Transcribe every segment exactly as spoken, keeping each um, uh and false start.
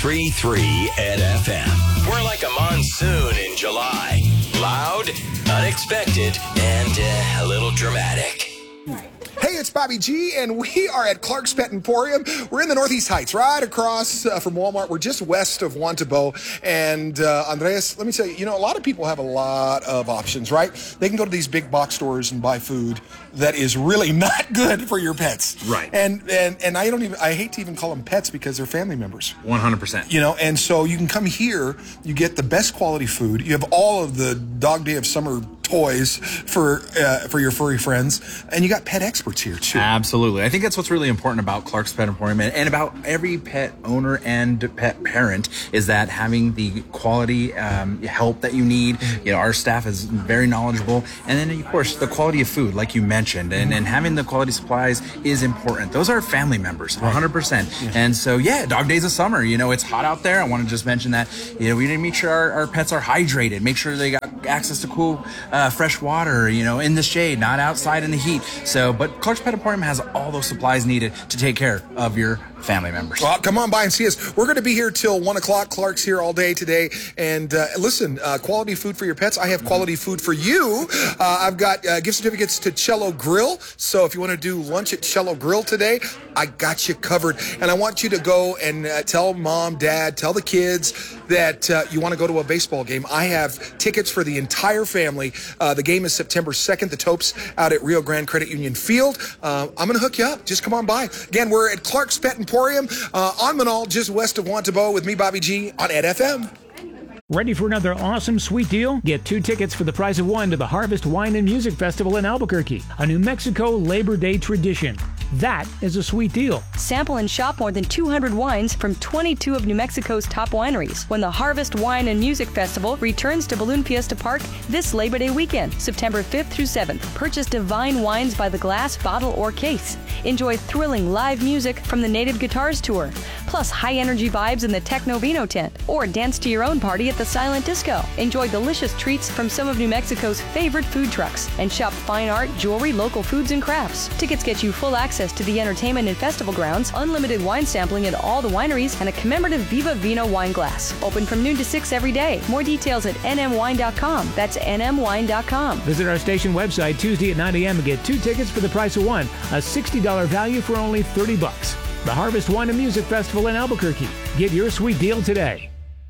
ninety-three point three at F M. We're like a monsoon in July. Loud, unexpected, and uh, a little dramatic. Hey, it's Bobby G, and we are at Clark's Pet Emporium. We're in the Northeast Heights, right across uh, from Walmart. We're just west of Wantabo. And uh, Andreas, let me tell you, you know, a lot of people have a lot of options, right? They can go to these big box stores and buy food that is really not good for your pets. Right. And and and I don't even, I hate to even call them pets because they're family members. one hundred percent. You know, and so you can come here, you get the best quality food. You have all of the Dog Day of Summer toys for uh, for your furry friends, and you got pet experts here too. Absolutely. I think that's what's really important about Clark's Pet Emporium and, and about every pet owner and pet parent is that having the quality um, help that you need. You know, our staff is very knowledgeable, and then of course the quality of food, like you mentioned, and, and having the quality supplies is important. Those are family members, one hundred percent. Yeah. And so, yeah, Dog Days of Summer. You know, it's hot out there. I want to just mention that. You know, we need to make sure our, our pets are hydrated. Make sure they got access to cool, uh, fresh water. You know, in the shade, not outside in the heat. So, but Clark's Pet Emporium has all those supplies needed to take care of your family members. Well, come on by and see us. We're going to be here till one o'clock. Clark's here all day today. And uh, listen, uh, quality food for your pets. I have quality food for you. Uh, I've got uh, gift certificates to Cello Grill. So if you want to do lunch at Cello Grill today, I got you covered. And I want you to go and uh, tell mom, dad, tell the kids that uh, you want to go to a baseball game. I have tickets for the entire family. Uh, the game is September second, the Topes out at Rio Grande Credit Union Field. Uh, I'm going to hook you up. Just come on by. Again, we're at Clark's Pet Emporium uh, on Manal, just west of Wantabo, with me, Bobby G, on Ed F M. Ready for another awesome sweet deal? Get two tickets for the price of one to the Harvest Wine and Music Festival in Albuquerque, a New Mexico Labor Day tradition. That is a sweet deal. Sample and shop more than two hundred wines from twenty-two of New Mexico's top wineries when the Harvest Wine and Music Festival returns to Balloon Fiesta Park this Labor Day weekend, September fifth through seventh. Purchase divine wines by the glass, bottle, or case. Enjoy thrilling live music from the Native Guitars Tour, plus high-energy vibes in the Techno Vino tent, or dance to your own party at the Silent Disco. Enjoy delicious treats from some of New Mexico's favorite food trucks, and shop fine art, jewelry, local foods, and crafts. Tickets get you full access to the entertainment and festival grounds, unlimited wine sampling at all the wineries, and a commemorative Viva Vino wine glass. Open from noon to six every day. More details at N M wine dot com. That's N M wine dot com. Visit our station website Tuesday at nine a.m. and get two tickets for the price of one, a sixty dollars value for only thirty bucks. The Harvest Wine and Music Festival in Albuquerque. Get your sweet deal today.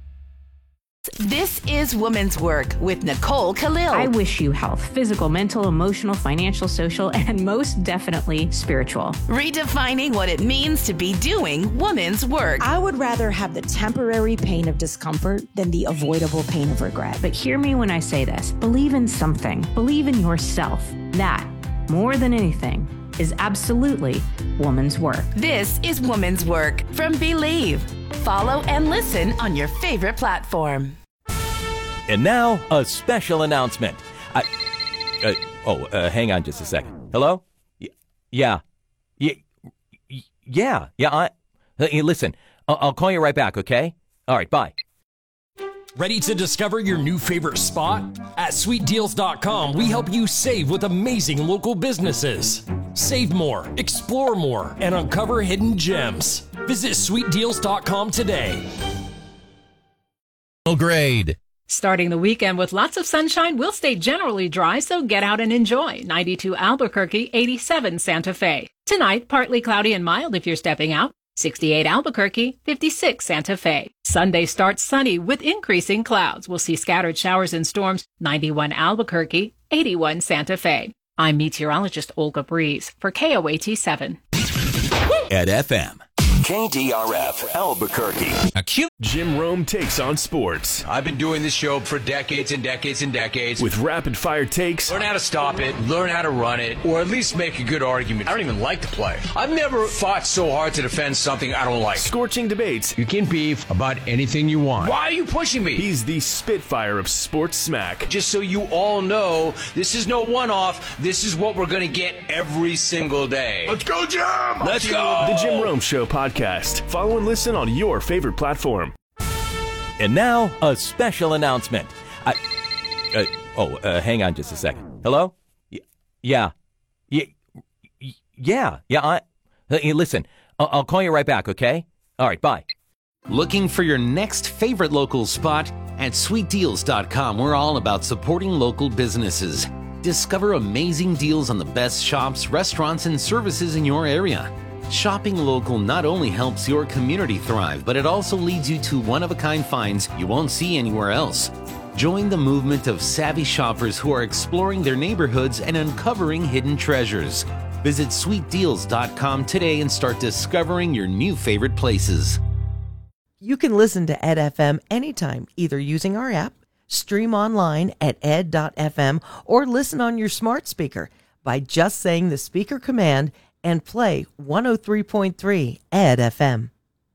This is Women's Work with Nicole Khalil. I wish you health, physical, mental, emotional, financial, social, and most definitely spiritual. Redefining what it means to be doing women's work. I would rather have the temporary pain of discomfort than the avoidable pain of regret. But hear me when I say this. Believe in something. Believe in yourself. That, more than anything, is absolutely woman's work. This is Woman's Work from Believe. Follow and listen on your favorite platform. And now, a special announcement. I, uh, oh, uh, hang on just a second. Hello? Y- yeah. Y- y- yeah. Yeah, I... Uh, listen, I'll-, I'll call you right back, okay? All right, bye. Ready to discover your new favorite spot? At sweet deals dot com, we help you save with amazing local businesses. Save more, explore more, and uncover hidden gems. Visit sweet deals dot com today. Grade. Starting the weekend with lots of sunshine, we'll stay generally dry, so get out and enjoy. ninety-two Albuquerque, eighty-seven Santa Fe. Tonight, partly cloudy and mild if you're stepping out. sixty-eight Albuquerque, fifty-six Santa Fe. Sunday starts sunny with increasing clouds. We'll see scattered showers and storms. ninety-one Albuquerque, eighty-one Santa Fe. I'm meteorologist Olga Breeze for K O A T seven. At F M. K D R F, Albuquerque. A cute Jim Rome takes on sports. I've been doing this show for decades and decades and decades. With rapid fire takes. Learn how to stop it, learn how to run it, or at least make a good argument. I don't even like to play. I've never fought so hard to defend something I don't like. Scorching debates. You can beef about anything you want. Why are you pushing me? He's the Spitfire of sports smack. Just so you all know, this is no one-off. This is what we're going to get every single day. Let's go, Jim! Let's go! The Jim Rome Show podcast. Follow and listen on your favorite platform. And now, a special announcement. I, uh, oh, uh, hang on just a second. Hello? Y- yeah. Y- y- yeah. Yeah, I... Uh, listen, I'll-, I'll call you right back, okay? All right, bye. Looking for your next favorite local spot? At sweet deals dot com, we're all about supporting local businesses. Discover amazing deals on the best shops, restaurants, and services in your area. Shopping local not only helps your community thrive, but it also leads you to one-of-a-kind finds you won't see anywhere else. Join the movement of savvy shoppers who are exploring their neighborhoods and uncovering hidden treasures. Visit sweet deals dot com today and start discovering your new favorite places. You can listen to Ed F M anytime, either using our app, stream online at ed dot f m, or listen on your smart speaker by just saying the speaker command and play one oh three point three Ed F M.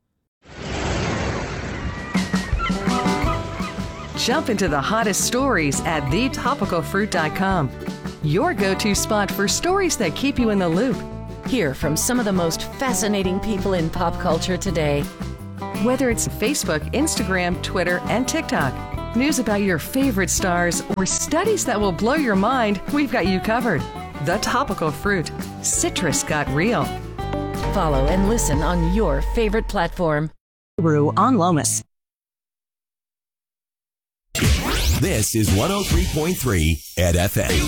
Jump into the hottest stories at the topical fruit dot com. Your go-to spot for stories that keep you in the loop. Hear from some of the most fascinating people in pop culture today. Whether it's Facebook, Instagram, Twitter, and TikTok, news about your favorite stars, or studies that will blow your mind, we've got you covered. The Topical Fruit. Citrus got real. Follow and listen on your favorite platform. Brew on Lomas. This is one oh three point three Ed F M.